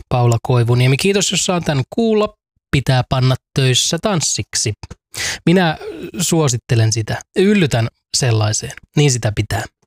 Paula Koivuniemi. Kiitos, jos saan tämän kuulla. Pitää panna töissä tanssiksi. Minä suosittelen sitä. Yllytän sellaiseen. Niin sitä pitää.